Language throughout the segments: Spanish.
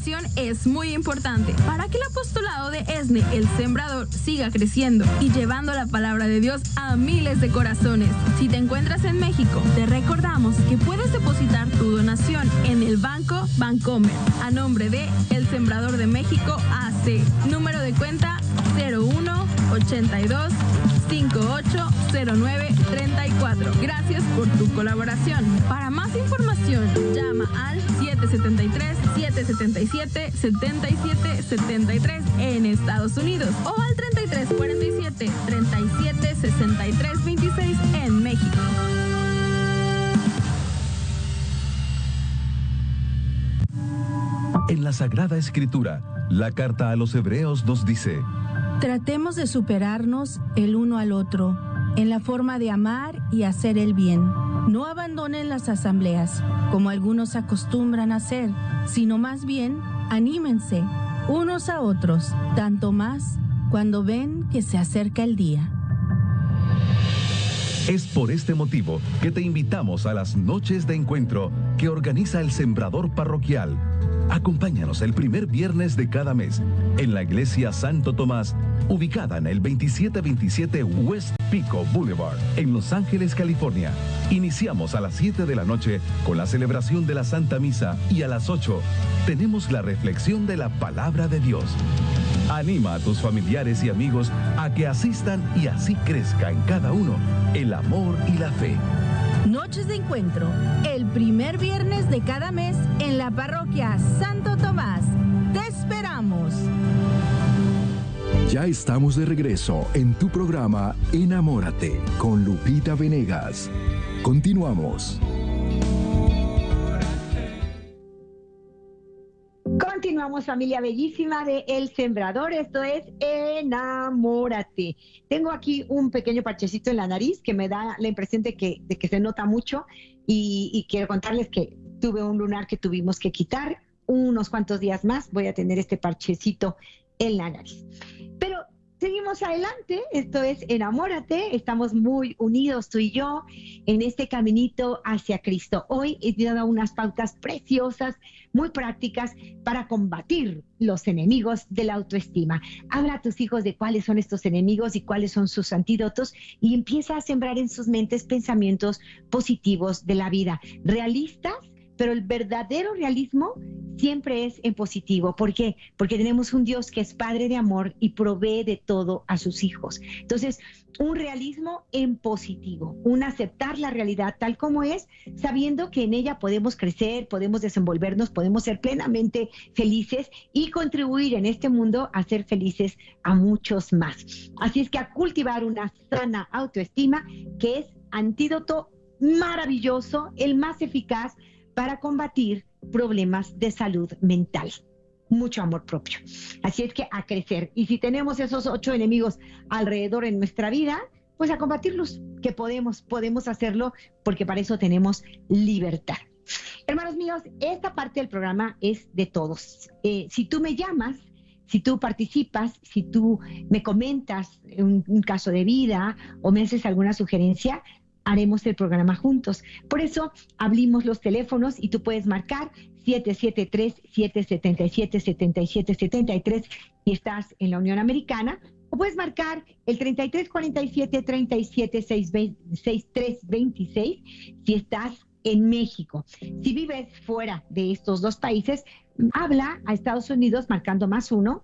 oración es muy importante para que el apostolado de ESNE, el Sembrador, siga creciendo y llevando la palabra de Dios a miles de corazones. Si te encuentras en México, te recordamos que puedes depositar tu donación en el Banco Bancomer a nombre de El Sembrador de México AC. Número de cuenta 0182 580934. Gracias por tu colaboración. Para más información, llama al 773-777-7773 en Estados Unidos o al 3347-376326 en México. En la Sagrada Escritura, la carta a los Hebreos nos dice: tratemos de superarnos el uno al otro en la forma de amar y hacer el bien. No abandonen las asambleas, como algunos acostumbran a hacer, sino más bien anímense unos a otros, tanto más cuando ven que se acerca el día. Es por este motivo que te invitamos a las noches de encuentro que organiza el Sembrador Parroquial. Acompáñanos el primer viernes de cada mes en la Iglesia Santo Tomás, ubicada en el 2727 West Pico Boulevard, en Los Ángeles, California. Iniciamos a las 7 de la noche con la celebración de la Santa Misa y a las 8 tenemos la reflexión de la Palabra de Dios. Anima a tus familiares y amigos a que asistan y así crezca en cada uno el amor y la fe. Noches de encuentro, el primer viernes de cada mes en la parroquia Santo Tomás. ¡Te esperamos! Ya estamos de regreso en tu programa Enamórate con Lupita Venegas. Continuamos. Continuamos, familia bellísima de El Sembrador. Esto es Enamórate. Tengo aquí un pequeño parchecito en la nariz que me da la impresión de que se nota mucho y quiero contarles que tuve un lunar que tuvimos que quitar. Unos cuantos días más voy a tener este parchecito en la nariz. Pero seguimos adelante, esto es Enamórate, estamos muy unidos tú y yo en este caminito hacia Cristo. Hoy he dado unas pautas preciosas, muy prácticas para combatir los enemigos de la autoestima. Habla a tus hijos de cuáles son estos enemigos y cuáles son sus antídotos y empieza a sembrar en sus mentes pensamientos positivos de la vida, realistas, pero el verdadero realismo siempre es en positivo. ¿Por qué? Porque tenemos un Dios que es Padre de amor y provee de todo a sus hijos. Entonces, un realismo en positivo, un aceptar la realidad tal como es, sabiendo que en ella podemos crecer, podemos desenvolvernos, podemos ser plenamente felices y contribuir en este mundo a ser felices a muchos más. Así es que a cultivar una sana autoestima, que es antídoto maravilloso, el más eficaz para combatir problemas de salud mental. Mucho amor propio. Así es que a crecer. Y si tenemos esos 8 enemigos alrededor en nuestra vida, pues a combatirlos, que podemos hacerlo, porque para eso tenemos libertad. Hermanos míos, esta parte del programa es de todos. Si tú me llamas, si tú participas, si tú me comentas un caso de vida o me haces alguna sugerencia, haremos el programa juntos. Por eso abrimos los teléfonos y tú puedes marcar 773-777-7773 si estás en la Unión Americana, o puedes marcar el 3347-376326 si estás en México. Si vives fuera de estos dos países, habla a Estados Unidos marcando +1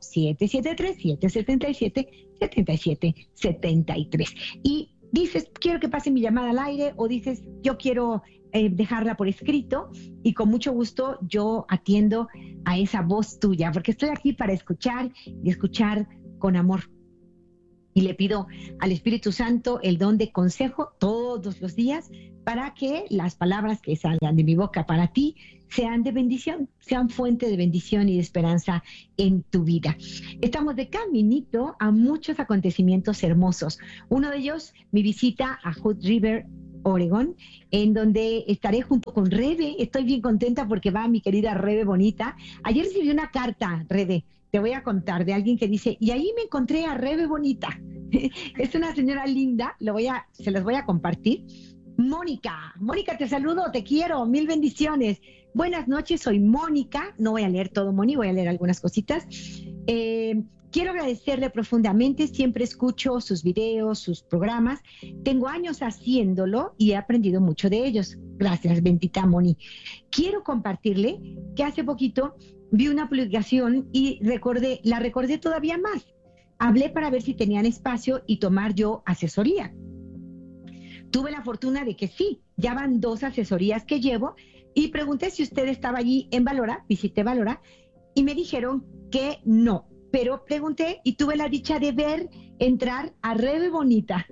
773-777-7773. Y dices, quiero que pase mi llamada al aire, o dices, yo quiero dejarla por escrito, y con mucho gusto yo atiendo a esa voz tuya, porque estoy aquí para escuchar y escuchar con amor. Y le pido al Espíritu Santo el don de consejo todos los días para que las palabras que salgan de mi boca para ti sean de bendición, sean fuente de bendición y de esperanza en tu vida. Estamos de caminito a muchos acontecimientos hermosos. Uno de ellos, mi visita a Hood River, Oregón, en donde estaré junto con Rebe. Estoy bien contenta porque va mi querida Rebe bonita. Ayer recibí una carta, Rebe, te voy a contar, de alguien que dice, y ahí me encontré a Rebe bonita. Es una señora linda, se las voy a compartir. Mónica, te saludo, te quiero, mil bendiciones. Buenas noches, soy Mónica. No voy a leer todo, Moni, voy a leer algunas cositas. Quiero agradecerle profundamente, siempre escucho sus videos, sus programas. Tengo años haciéndolo y he aprendido mucho de ellos. Gracias, bendita Moni. Quiero compartirle que hace poquito vi una publicación y la recordé todavía más. Hablé para ver si tenían espacio y tomar yo asesoría. Tuve la fortuna de que sí, ya van 2 asesorías que llevo y pregunté si usted estaba allí en Valora, visité Valora, y me dijeron que no, pero pregunté y tuve la dicha de ver entrar a Rebe Bonita.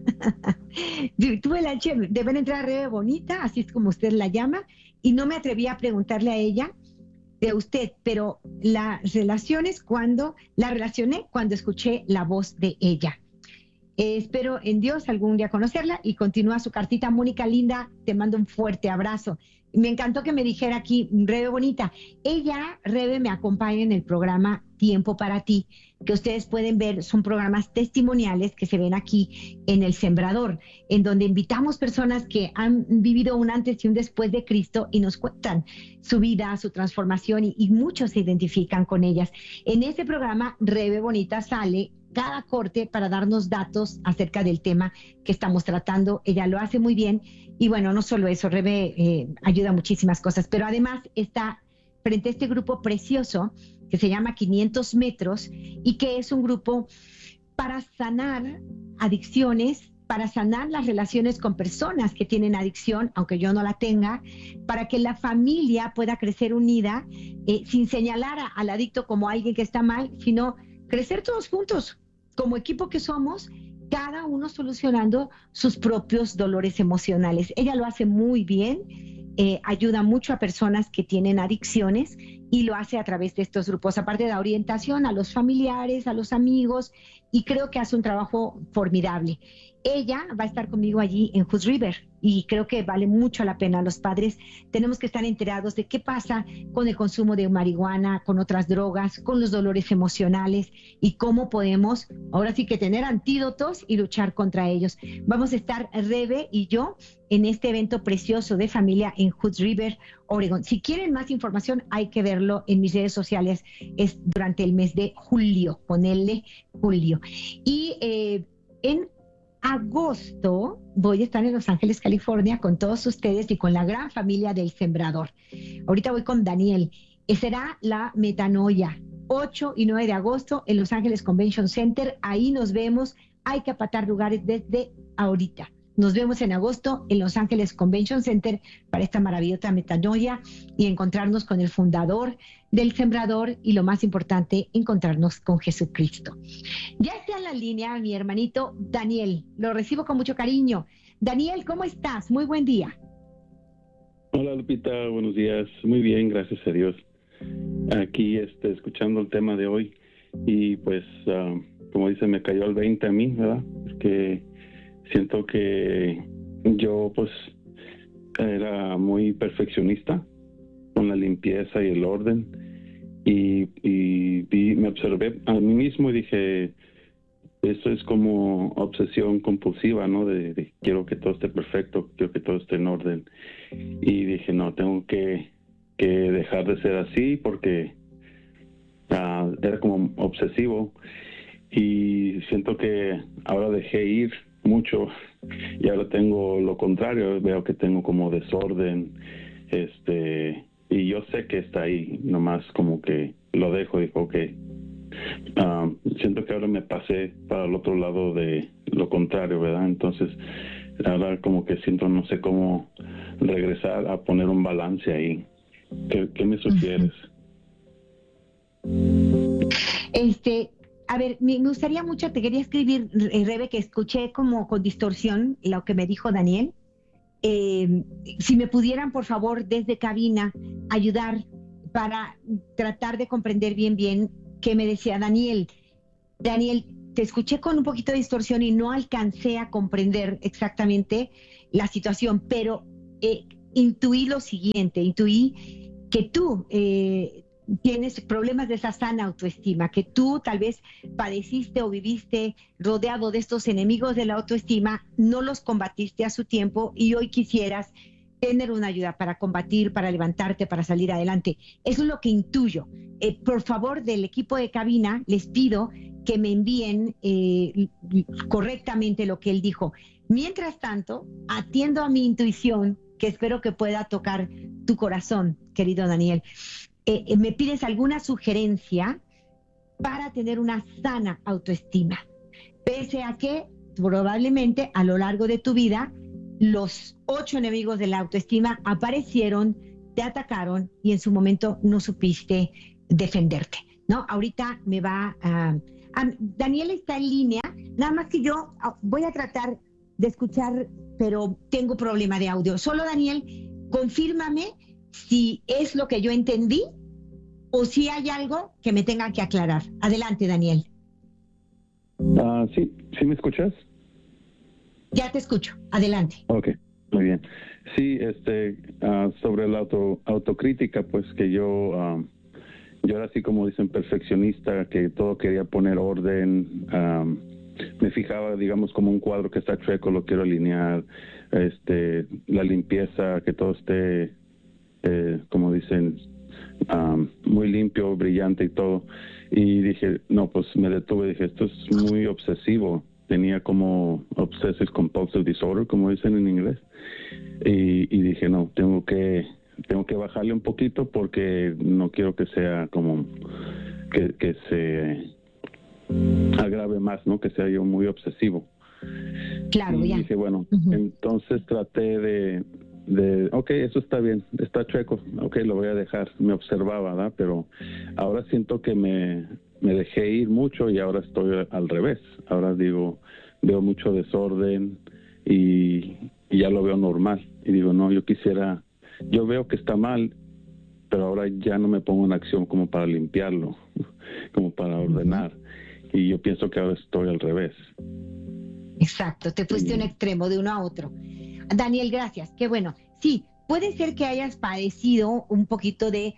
Tuve la dicha de ver entrar a Rebe Bonita, así es como usted la llama, y no me atreví a preguntarle a ella de usted, pero la relacioné cuando escuché la voz de ella. Espero en Dios algún día conocerla y continúa su cartita. Mónica linda, te mando un fuerte abrazo. Me encantó que me dijera aquí, Rebe Bonita. Rebe, me acompaña en el programa Tiempo para Ti, que ustedes pueden ver, son programas testimoniales que se ven aquí en El Sembrador, en donde invitamos personas que han vivido un antes y un después de Cristo y nos cuentan su vida, su transformación y muchos se identifican con ellas. En ese programa, Rebe Bonita sale cada corte para darnos datos acerca del tema que estamos tratando. Ella lo hace muy bien y bueno, no solo eso, Rebe ayuda a muchísimas cosas, pero además está frente a este grupo precioso que se llama 500 metros y que es un grupo para sanar adicciones, para sanar las relaciones con personas que tienen adicción, aunque yo no la tenga, para que la familia pueda crecer unida, sin señalar al adicto como alguien que está mal, sino crecer todos juntos, como equipo que somos, cada uno solucionando sus propios dolores emocionales. Ella lo hace muy bien, ayuda mucho a personas que tienen adicciones y lo hace a través de estos grupos. Aparte da orientación a los familiares, a los amigos, y creo que hace un trabajo formidable. Ella va a estar conmigo allí en Hood River y creo que vale mucho la pena. Los padres tenemos que estar enterados de qué pasa con el consumo de marihuana, con otras drogas, con los dolores emocionales y cómo podemos ahora sí que tener antídotos y luchar contra ellos. Vamos a estar Rebe y yo en este evento precioso de familia en Hood River, Oregon. Si quieren más información hay que verlo en mis redes sociales. Es durante el mes de julio, ponerle julio. Y en agosto voy a estar en Los Ángeles, California, con todos ustedes y con la gran familia del Sembrador. Ahorita voy con Daniel. Será la Metanoia, 8 y 9 de agosto en Los Ángeles Convention Center. Ahí nos vemos. Hay que apartar lugares desde ahorita. Nos vemos en agosto en Los Ángeles Convention Center para esta maravillosa Metanoia y encontrarnos con el fundador del Sembrador y lo más importante, encontrarnos con Jesucristo. Ya está en la línea mi hermanito Daniel, lo recibo con mucho cariño. Daniel, ¿cómo estás? Muy buen día. Hola Lupita, buenos días. Muy bien, gracias a Dios. Aquí escuchando el tema de hoy y pues como dice, me cayó el 20 a mí, ¿verdad? Porque siento que yo pues era muy perfeccionista con la limpieza y el orden y me observé a mí mismo y dije, esto es como obsesión compulsiva, ¿no? De quiero que todo esté perfecto, quiero que todo esté en orden. Y dije, no, tengo que dejar de ser así porque era como obsesivo y siento que ahora dejé ir mucho y ahora tengo lo contrario, veo que tengo como desorden, y yo sé que está ahí, nomás como que lo dejo, digo, ok. Siento que ahora me pasé para el otro lado de lo contrario, ¿verdad? Entonces, ahora como que siento, no sé cómo regresar a poner un balance ahí. ¿Qué me sugieres? A ver, me gustaría mucho, te quería escribir, Rebe, que escuché como con distorsión lo que me dijo Daniel. Si me pudieran, por favor, desde cabina, ayudar para tratar de comprender bien qué me decía Daniel. Daniel, te escuché con un poquito de distorsión y no alcancé a comprender exactamente la situación, pero intuí lo siguiente, intuí que tú tienes problemas de esa sana autoestima, que tú tal vez padeciste o viviste rodeado de estos enemigos de la autoestima, no los combatiste a su tiempo y hoy quisieras tener una ayuda para combatir, para levantarte, para salir adelante. Eso es lo que intuyo. Por favor, del equipo de cabina, les pido que me envíen correctamente lo que él dijo. Mientras tanto, atiendo a mi intuición, que espero que pueda tocar tu corazón, querido Daniel. ¿Me pides alguna sugerencia para tener una sana autoestima? Pese a que probablemente a lo largo de tu vida los 8 enemigos de la autoestima aparecieron, te atacaron y en su momento no supiste defenderte, ¿no? Ahorita me va a... Daniel está en línea, nada más que yo voy a tratar de escuchar, pero tengo problema de audio. Solo, Daniel, confírmame si es lo que yo entendí o si hay algo que me tenga que aclarar. Adelante, Daniel. ¿Sí me escuchas? Ya te escucho. Adelante. Ok, muy bien. Sí, sobre la autocrítica, pues que yo era así como dicen perfeccionista, que todo quería poner orden. Me fijaba, digamos, como un cuadro que está chueco, lo quiero alinear. La limpieza, que todo esté, como dicen, muy limpio, brillante y todo. Y dije, no, pues me detuve, dije, esto es muy obsesivo. Tenía como obsessive compulsive disorder, como dicen en inglés. Y dije, no, tengo que bajarle un poquito porque no quiero que sea como que se agrave más, ¿no? Que sea yo muy obsesivo. Claro, y ya. dije, bueno, entonces traté de, ok, eso está bien, está chueco, ok, lo voy a dejar. Me observaba, ¿verdad? Pero ahora siento que me dejé ir mucho y ahora estoy al revés. Ahora digo, veo mucho desorden y ya lo veo normal. Y digo, no, yo veo que está mal, pero ahora ya no me pongo en acción como para limpiarlo, como para ordenar. Y yo pienso que ahora estoy al revés. Exacto, te fuiste a un extremo, de uno a otro. Daniel, gracias, qué bueno. Sí, puede ser que hayas padecido un poquito de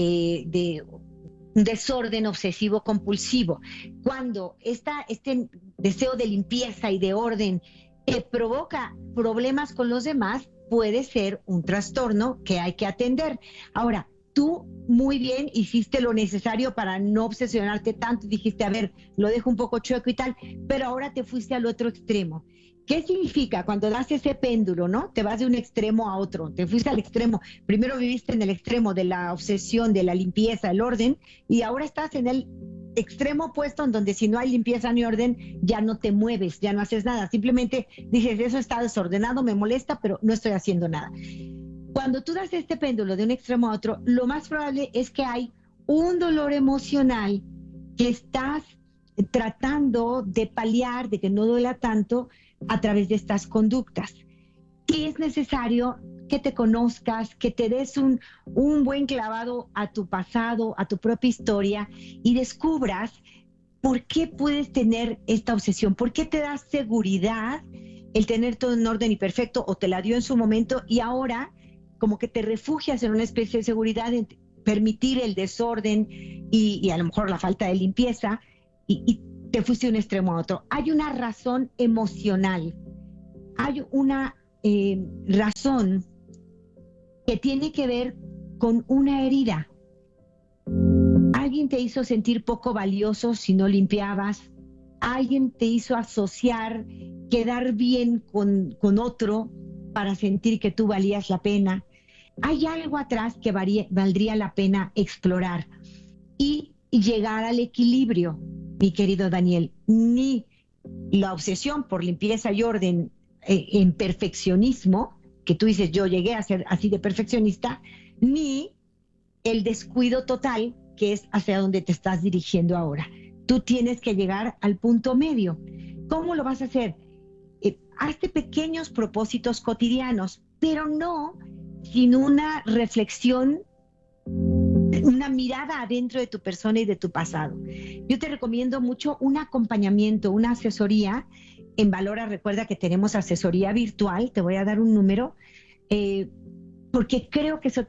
un desorden obsesivo compulsivo. Cuando este deseo de limpieza y de orden te provoca problemas con los demás, puede ser un trastorno que hay que atender. Ahora, tú muy bien hiciste lo necesario para no obsesionarte tanto, dijiste, a ver, lo dejo un poco chueco y tal, pero ahora te fuiste al otro extremo. ¿Qué significa cuando das ese péndulo, no? Te vas de un extremo a otro, te fuiste al extremo. Primero viviste en el extremo de la obsesión, de la limpieza, el orden, y ahora estás en el extremo opuesto, en donde si no hay limpieza ni orden, ya no te mueves, ya no haces nada. Simplemente dices, eso está desordenado, me molesta, pero no estoy haciendo nada. Cuando tú das este péndulo de un extremo a otro, lo más probable es que hay un dolor emocional que estás tratando de paliar, de que no duela tanto, a través de estas conductas. Y es necesario que te conozcas, que te des un buen clavado a tu pasado, a tu propia historia y descubras por qué puedes tener esta obsesión, por qué te da seguridad el tener todo en orden y perfecto, o te la dio en su momento y ahora como que te refugias en una especie de seguridad en permitir el desorden y a lo mejor la falta de limpieza y te fuiste de un extremo a otro. Hay una razón emocional, hay una razón que tiene que ver con una herida. Alguien te hizo sentir poco valioso si no limpiabas, alguien te hizo asociar, quedar bien con otro para sentir que tú valías la pena. Hay algo atrás que valdría la pena explorar y llegar al equilibrio. Mi querido Daniel, ni la obsesión por limpieza y orden en perfeccionismo, que tú dices, yo llegué a ser así de perfeccionista, ni el descuido total, que es hacia donde te estás dirigiendo ahora. Tú tienes que llegar al punto medio. ¿Cómo lo vas a hacer? Hazte pequeños propósitos cotidianos, pero no sin una reflexión, una mirada adentro de tu persona y de tu pasado. Yo te recomiendo mucho un acompañamiento, una asesoría. En Valora, recuerda que tenemos asesoría virtual, te voy a dar un número, porque creo que eso